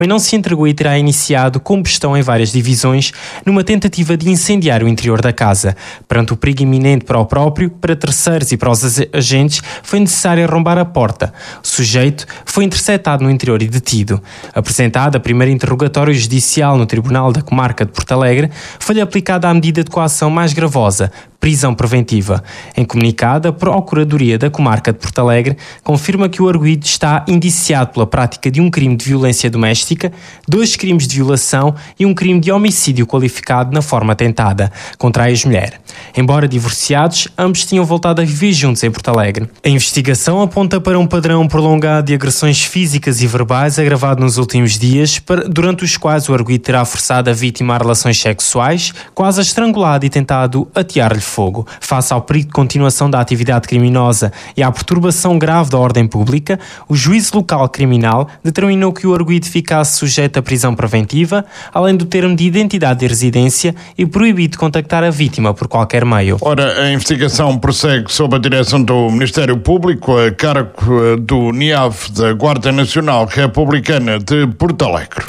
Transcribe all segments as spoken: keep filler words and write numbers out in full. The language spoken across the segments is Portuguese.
não se entregou e terá iniciado combustão em várias divisões numa tentativa de incendiar o interior da casa. Perante o perigo iminente para o próprio, para terceiros e para os agentes, foi necessário arrombar a porta. O sujeito foi interceptado no interior e detido. Apresentado a primeiro interrogatório judicial no Tribunal da Comarca de Porto Alegre, foi-lhe aplicada a medida de coação mais gravosa, prisão preventiva. Em comunicado, a Procuradoria da Comarca de Porto Alegre confirma que o arguido está indiciado pela prática de um crime de violência doméstica, dois crimes de violação e um crime de homicídio qualificado na forma tentada contra a ex-mulher. Embora divorciados, ambos tinham voltado a viver juntos em Porto Alegre. A investigação aponta para um padrão prolongado de agressões físicas e verbais agravado nos últimos dias, durante os quais o arguido terá forçado a vítima a relações sexuais, quase a estrangulado e tentado atear-lhe fogo. Face ao perigo de continuação da atividade criminosa e à perturbação grave da ordem pública, o juízo local criminal determinou que o arguido ficasse sujeito à prisão preventiva, além do termo de identidade e residência, e proibido de contactar a vítima por qualquer meio. Ora, a investigação prossegue sob a direção do Ministério Público, a cargo do NIAV da Guarda Nacional Republicana de Porto Alegre.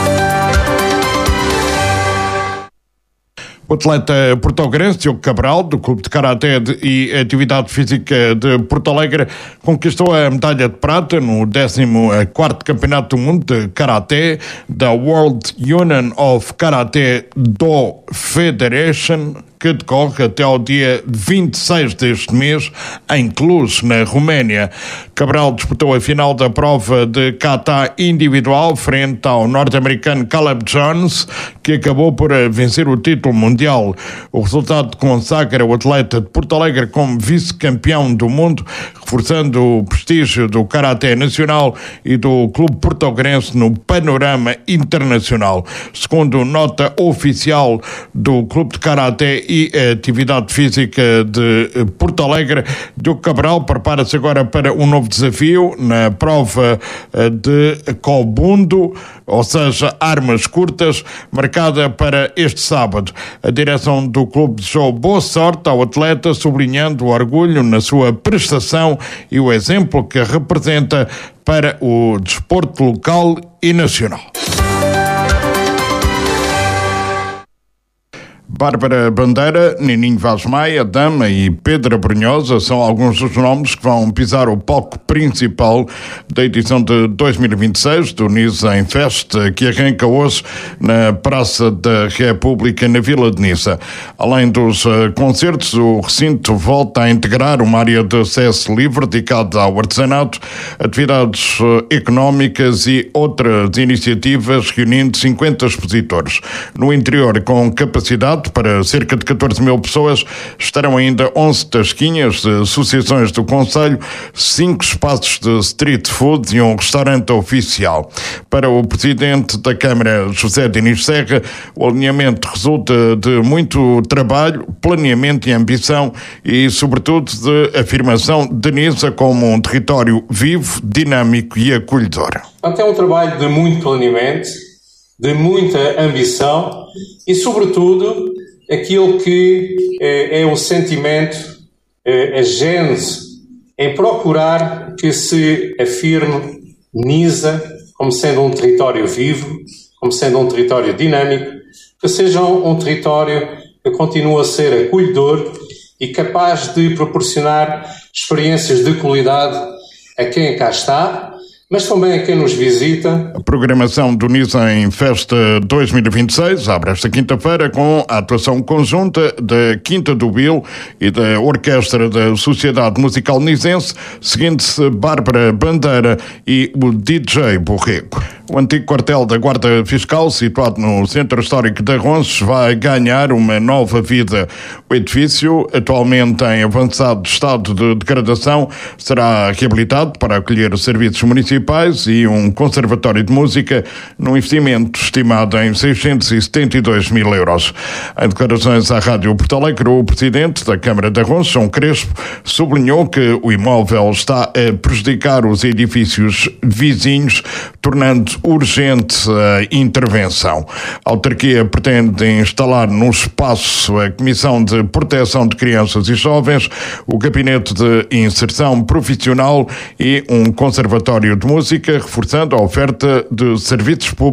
O atleta português Diogo Cabral, do Clube de Karaté e Atividade Física de Porto Alegre, conquistou a medalha de prata no décimo quarto Campeonato do Mundo de Karaté da World Union of Karate Do Federation, que decorre até ao dia vinte e seis deste mês em Cluj, na Roménia. Cabral disputou a final da prova de kata individual frente ao norte-americano Caleb Jones, que acabou por vencer o título mundial. O resultado consagra o atleta de Porto Alegre como vice-campeão do mundo, reforçando o prestígio do karaté nacional e do clube portuguesense no panorama internacional. Segundo nota oficial do Clube de Karaté e Atividade Física de Porto Alegre, Diogo Cabral prepara-se agora para um novo desafio na prova de Kobundo, ou seja, armas curtas, marcada para este sábado. A direção do clube desejou boa sorte ao atleta, sublinhando o orgulho na sua prestação e o exemplo que representa para o desporto local e nacional. Bárbara Bandeira, Nininho Vaz Maia, Dama e Pedro Brunhosa são alguns dos nomes que vão pisar o palco principal da edição de dois mil e vinte e seis do Niza em Festa, que arranca hoje na Praça da República, na Vila de Niza. Além dos uh, concertos, o recinto volta a integrar uma área de acesso livre dedicada ao artesanato, atividades uh, económicas e outras iniciativas, reunindo cinquenta expositores. No interior, com capacidade para cerca de catorze mil pessoas, estarão ainda onze tasquinhas de associações do Conselho, cinco espaços de street food e um restaurante oficial. Para o presidente da Câmara, José Diniz Serra, o alinhamento resulta de muito trabalho, planeamento e ambição e, sobretudo, de afirmação de Niza como um território vivo, dinâmico e acolhedor. É um trabalho de muito planeamento, de muita ambição e, sobretudo, aquilo que é, é o sentimento, é, a gênese em procurar que se afirme Niza como sendo um território vivo, como sendo um território dinâmico, que seja um, um território que continue a ser acolhedor e capaz de proporcionar experiências de qualidade a quem cá está, mas também a quem nos visita. A programação do Niza em Festa dois mil e vinte e seis abre esta quinta-feira com a atuação conjunta da Quinta do Bil e da Orquestra da Sociedade Musical Nizense, seguindo-se Bárbara Bandeira e o D J Borrego. O antigo quartel da Guarda Fiscal, situado no Centro Histórico de Arronses, vai ganhar uma nova vida. O edifício, atualmente em avançado estado de degradação, será reabilitado para acolher serviços municipais e um conservatório de música, num investimento estimado em seiscentos e setenta e dois mil euros. Em declarações à Rádio Porto Alegre, o presidente da Câmara de Arronses, João Crespo, sublinhou que o imóvel está a prejudicar os edifícios vizinhos, tornando urgente a intervenção. A autarquia pretende instalar no espaço a Comissão de Proteção de Crianças e Jovens, o Gabinete de Inserção Profissional e um conservatório de música, reforçando a oferta de serviços públicos